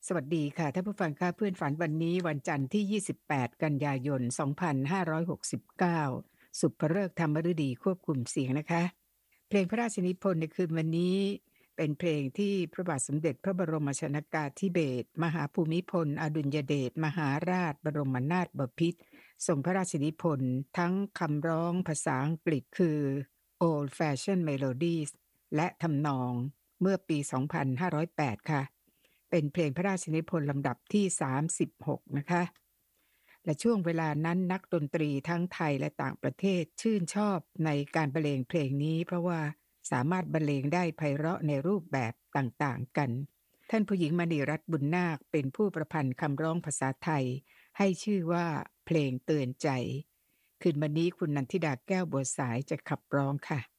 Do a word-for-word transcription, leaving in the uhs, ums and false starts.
สวัสดีค่ะท่านผู้ฟังค่ะเพื่อนฝันวันนี้วันจันทร์ที่ ยี่สิบแปด กันยายน สองพันห้าร้อยหกสิบเก้า สุภฤกษ์ธรรมฤดีควบคุมเสียงนะคะ เพลงพระราชนิพนธ์ในคืนวันนี้เป็นเพลงที่พระบาทสมเด็จพระบรมชนกาธิเบศรมหาภูมิพลอดุลยเดชมหาราชบรมนาถบพิตรทรงพระราชนิพนธ์ทั้งคำร้องภาษาอังกฤษคือ Old Fashioned Melodies และทำนองเมื่อปี สองพันห้าร้อยแปด ค่ะเป็นเพลงพระราชนิพนธ์ลำดับที่ สามสิบหก นะคะและช่วงเวลานั้นนักดนตรีทั้งไทยและต่างประเทศชื่นชอบในการบรรเลงเพลงนี้เพราะว่าสามารถบรรเลงได้ไพเราะในรูปแบบต่างๆกันท่านผู้หญิงมณีรัตน์บุญนาคเป็นผู้ประพันธ์คำร้องภาษาไทยให้ชื่อว่าเพลงเตือนใจคืนวันนี้คุณนันทิดาแก้วบัวสายจะขับร้องค่ะ